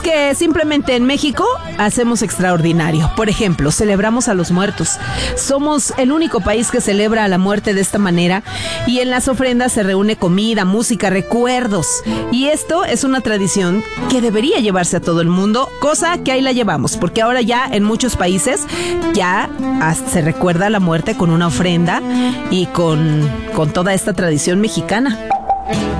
que simplemente en México hacemos extraordinario. Por ejemplo, celebramos a los muertos. Somos el único país que celebra a la muerte de esta manera y en las ofrendas se reúne comida, música, recuerdos. Y esto es una tradición que debería llevarse a todo el mundo, cosa que ahí la llevamos, porque ahora ya en muchos países ya se recuerda la muerte con una ofrenda y con toda esta tradición mexicana.